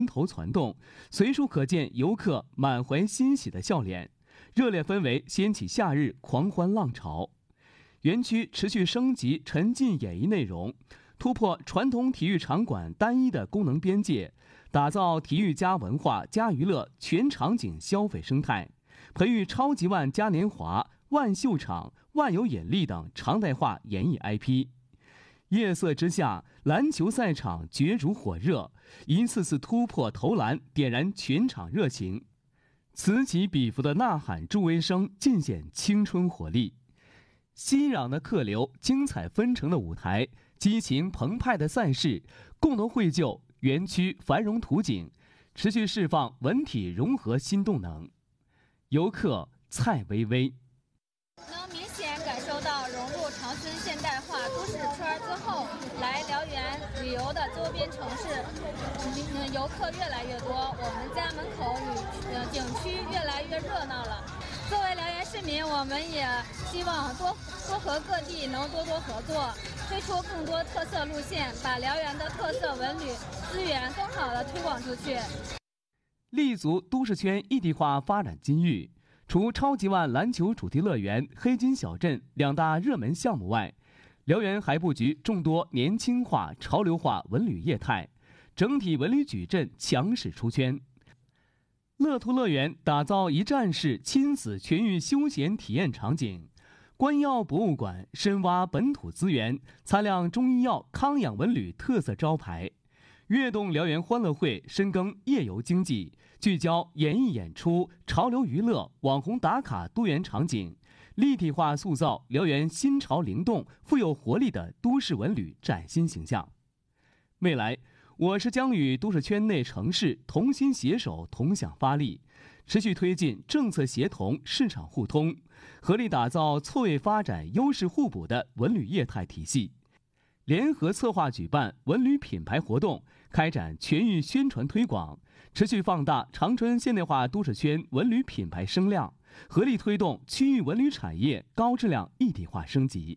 头攒动，随处可见游客满怀欣喜的笑脸，热烈氛围掀起夏日狂欢浪潮。园区持续升级沉浸演艺内容，突破传统体育场馆单一的功能边界，打造体育加文化加娱乐全场景消费生态，培育超级万嘉年华、万秀场、万有引力等常态化演艺 IP。夜色之下，篮球赛场角逐火热，一次次突破投篮，点燃全场热情。此起彼伏的呐喊助威声尽显青春活力。熙攘的客流，精彩纷呈的舞台，激情澎湃的赛事，共同绘就园区繁荣图景，持续释放文体融合新动能。游客蔡薇薇。 能明显感受到融入长春现代化都市圈之后，来辽源旅游的周边城市，游客越来越多，我们家门口景区越来越热闹了。作为辽源市民，我们也希望多和各地能多合作，推出更多特色路线，把辽源的特色文旅资源更好地推广出去。 立足都市圈异地化发展机遇。除超级万篮球主题乐园、黑金小镇两大热门项目外，辽源还布局众多年轻化、潮流化文旅业态，整体文旅矩阵强势出圈。乐兔乐园打造一站式亲子全域休闲体验场景，关药博物馆深挖本土资源，擦亮中医药康养文旅特色招牌。跃动辽源欢乐会深耕夜游经济，聚焦演艺演出、潮流娱乐、网红打卡多元场景，立体化塑造辽源新潮灵动、富有活力的都市文旅崭新形象。未来，我市将与都市圈内城市同心携手、同享发力，持续推进政策协同、市场互通，合力打造错位发展、优势互补的文旅业态体系。联合策划举办文旅品牌活动，开展全域宣传推广，持续放大长春现代化都市圈文旅品牌声量，合力推动区域文旅产业高质量一体化升级。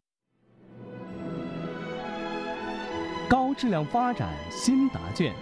高质量发展新答卷。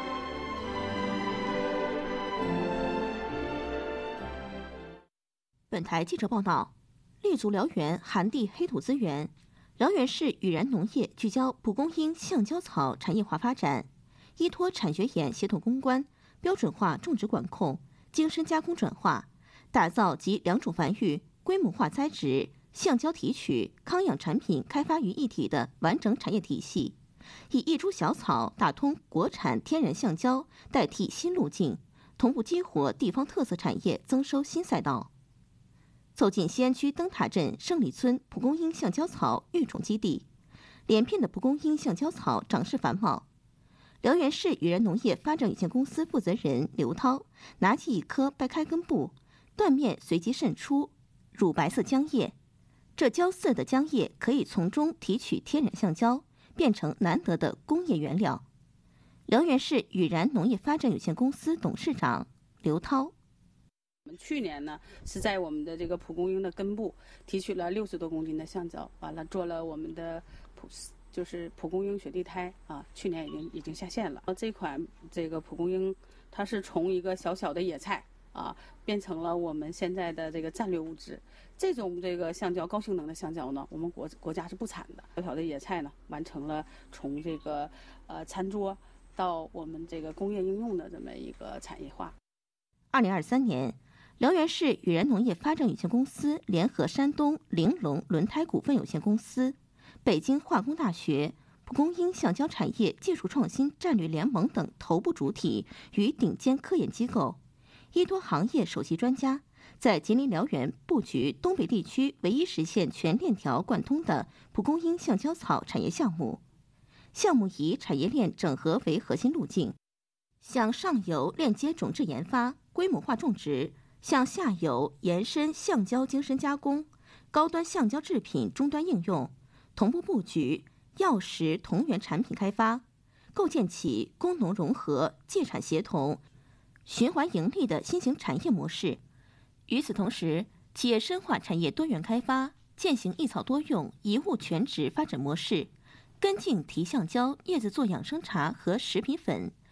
本台记者报道，立足辽源寒地黑土资源，辽源市羽然农业聚焦蒲公英、橡胶草产业化发展，依托产学研协同攻关，标准化种植管控，精深加工转化，打造集两种繁育、规模化栽植、橡胶提取、康养产品开发于一体的完整产业体系，以一株小草打通国产天然橡胶代替新路径，同步激活地方特色产业增收新赛道。走进西安区灯塔镇胜利村蒲公英橡胶草育种基地，连片的蒲公英橡胶草长势繁茂。辽源市羽然农业发展有限公司负责人刘涛拿起一颗掰开根部，断面随即渗出乳白色浆液，这胶色的浆液可以从中提取天然橡胶，变成难得的工业原料。辽源市羽然农业发展有限公司董事长刘涛。 我们去年呢是在我们的这个蒲公英的根部提取了60多公斤的橡胶，完了做了我们的蒲公英雪地胎啊，去年已经下线了。这款这个蒲公英，它是从一个小小的野菜啊，变成了我们现在的这个战略物资。这种这个橡胶高性能的橡胶呢，我们国家是不产的。小小的野菜呢，完成了从这个餐桌到我们这个工业应用的这么一个产业化。 2023年。辽源市羽然农业发展有限公司联合山东玲珑轮胎股份有限公司、北京化工大学、蒲公英橡胶产业技术创新战略联盟等头部主体与顶尖科研机构，依托行业首席专家，在吉林辽源布局东北地区唯一实现全链条贯通的蒲公英橡胶草产业项目。项目以产业链整合为核心路径，向上游链接种质研发、规模化种植，向下游延伸橡胶精深加工、高端橡胶制品终端应用，同步布局药食同源产品开发，构建起工农融合、借产协同、循环盈利的新型产业模式。与此同时，企业深化产业多元开发，践行一草多用、一物全值发展模式，跟进提橡胶、叶子做养生茶和食品粉，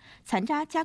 残渣加